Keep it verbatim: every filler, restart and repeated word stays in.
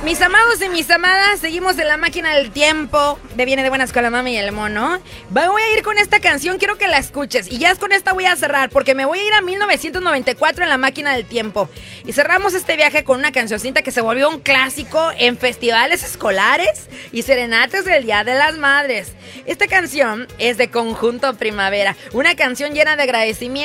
Mis amados y mis amadas, seguimos en la máquina del tiempo. Me viene de buenas con la mami y el mono. Voy a ir con esta canción, quiero que la escuches. Y ya con esta voy a cerrar, porque me voy a ir a mil novecientos noventa y cuatro en la máquina del tiempo. Y cerramos este viaje con una cancioncita que se volvió un clásico en festivales escolares y serenatas del Día de las Madres. Esta canción es de Conjunto Primavera, una canción llena de agradecimiento